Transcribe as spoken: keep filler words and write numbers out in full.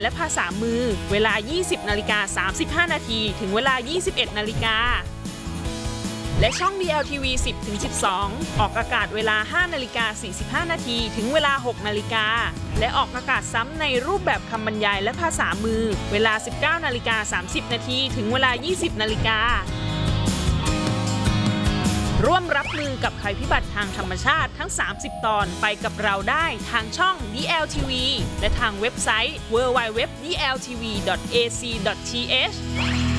และภาษามือเวลา ยี่สิบนาฬิกาสามสิบห้านาที ถึงเวลา ยี่สิบเอ็ดนาฬิกาและช่อง ดี แอล ที วี สิบถึงสิบสอง ออกอากาศเวลา ห้านาฬิกาสี่สิบห้านาที ถึงเวลา หกนาฬิกาและออกอากาศซ้ำในรูปแบบคำบรรยายและภาษามือเวลา สิบเก้านาฬิกาสามสิบนาที ถึงเวลา ยี่สิบนาฬิการ่วมรับมือกับภัยพิบัติทางธรรมชาติทั้ง สามสิบ ตอนไปกับเราได้ทางช่อง ดี แอล ที วี และทางเว็บไซต์ ดับเบิลยู ดับเบิลยู ดับเบิลยู ดอท ดี แอล ที วี ดอท เอ ซี ดอท ที เอช